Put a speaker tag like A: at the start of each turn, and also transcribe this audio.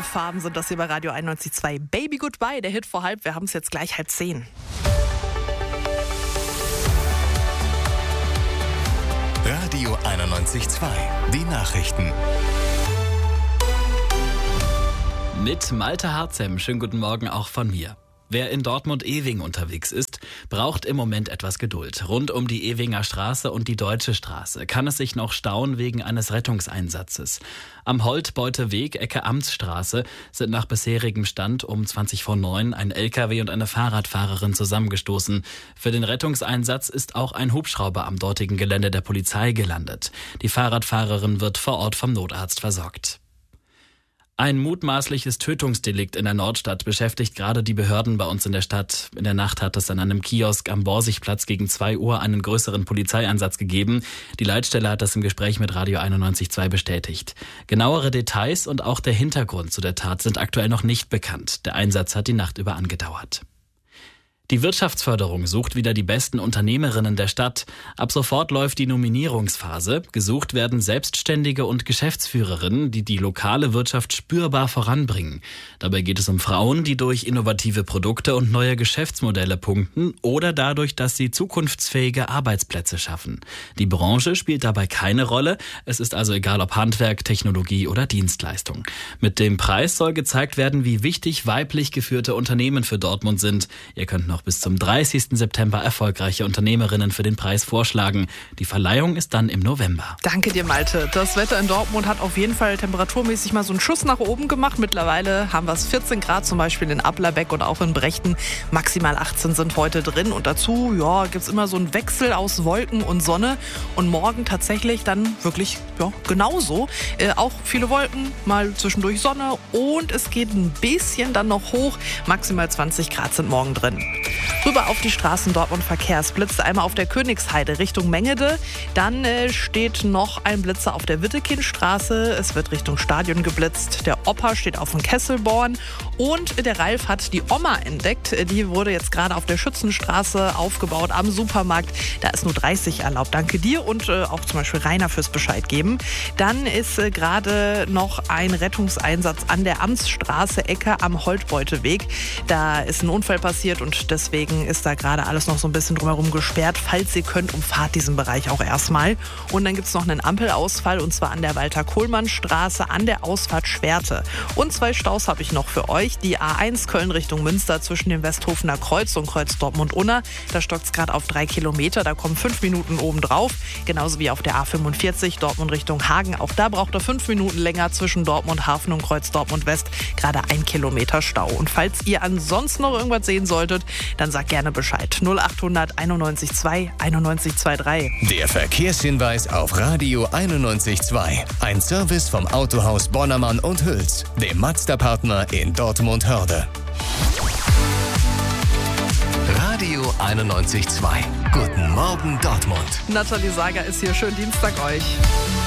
A: Farben sind das hier bei Radio 91.2. Baby Goodbye, der Hit vor halb. Wir haben es jetzt gleich 9:30.
B: Radio 91.2, die Nachrichten.
C: Mit Malte Harzem, schönen guten Morgen auch von mir. Wer in Dortmund-Ewing unterwegs ist, braucht im Moment etwas Geduld. Rund um die Ewinger Straße und die Deutsche Straße kann es sich noch stauen wegen eines Rettungseinsatzes. Am Holtbeute-Weg, Ecke Amtsstraße, sind nach bisherigem Stand um 9:20 ein LKW und eine Fahrradfahrerin zusammengestoßen. Für den Rettungseinsatz ist auch ein Hubschrauber am dortigen Gelände der Polizei gelandet. Die Fahrradfahrerin wird vor Ort vom Notarzt versorgt. Ein mutmaßliches Tötungsdelikt in der Nordstadt beschäftigt gerade die Behörden bei uns in der Stadt. In der Nacht hat es an einem Kiosk am Borsigplatz gegen 2 Uhr einen größeren Polizeieinsatz gegeben. Die Leitstelle hat das im Gespräch mit Radio 91.2 bestätigt. Genauere Details und auch der Hintergrund zu der Tat sind aktuell noch nicht bekannt. Der Einsatz hat die Nacht über angedauert. Die Wirtschaftsförderung sucht wieder die besten Unternehmerinnen der Stadt. Ab sofort läuft die Nominierungsphase. Gesucht werden Selbstständige und Geschäftsführerinnen, die die lokale Wirtschaft spürbar voranbringen. Dabei geht es um Frauen, die durch innovative Produkte und neue Geschäftsmodelle punkten oder dadurch, dass sie zukunftsfähige Arbeitsplätze schaffen. Die Branche spielt dabei keine Rolle. Es ist also egal, ob Handwerk, Technologie oder Dienstleistung. Mit dem Preis soll gezeigt werden, wie wichtig weiblich geführte Unternehmen für Dortmund sind. Ihr könnt noch bis zum 30. September erfolgreiche Unternehmerinnen für den Preis vorschlagen. Die Verleihung ist dann im November.
A: Danke dir, Malte. Das Wetter in Dortmund hat auf jeden Fall temperaturmäßig mal so einen Schuss nach oben gemacht. Mittlerweile haben wir es 14 Grad, zum Beispiel in Applerbeck und auch in Brechten. Maximal 18 sind heute drin. Und dazu gibt es immer so einen Wechsel aus Wolken und Sonne. Und morgen tatsächlich dann wirklich genauso. Auch viele Wolken, mal zwischendurch Sonne. Und es geht ein bisschen dann noch hoch. Maximal 20 Grad sind morgen drin. Rüber auf die Straßen Dortmund Verkehrsblitz. Einmal auf der Königsheide Richtung Mengede. Dann steht noch ein Blitzer auf der Wittekindstraße. Es wird Richtung Stadion geblitzt. Der Opa steht auf dem Kesselborn. Und der Ralf hat die Oma entdeckt. Die wurde jetzt gerade auf der Schützenstraße aufgebaut am Supermarkt. Da ist nur 30 erlaubt. Danke dir und auch zum Beispiel Rainer fürs Bescheid geben. Dann ist gerade noch ein Rettungseinsatz an der Amtsstraße, Ecke am Holtbeuteweg. Da ist ein Unfall passiert und deswegen ist da gerade alles noch so ein bisschen drumherum gesperrt. Falls ihr könnt, umfahrt diesen Bereich auch erstmal. Und dann gibt es noch einen Ampelausfall und zwar an der Walter-Kohlmann-Straße an der Ausfahrt Schwerte. Und 2 Staus habe ich noch für euch. Die A1 Köln Richtung Münster zwischen dem Westhofener Kreuz und Kreuz Dortmund-Unna. Da stockt es gerade auf 3 Kilometer. Da kommen 5 Minuten oben drauf. Genauso wie auf der A45 Dortmund Richtung Hagen. Auch da braucht er 5 Minuten länger zwischen Dortmund Hafen und Kreuz Dortmund West. Gerade 1 Kilometer Stau. Und falls ihr ansonsten noch irgendwas sehen solltet, dann sagt gerne Bescheid. 0800 91.2 91.23.
B: Der Verkehrshinweis auf Radio 91.2. Ein Service vom Autohaus Bonnermann und Hüls, dem Mazda-Partner in Dortmund-Hörde. Radio 91.2. Guten Morgen Dortmund.
A: Nathalie Sager ist hier. Schönen Dienstag euch.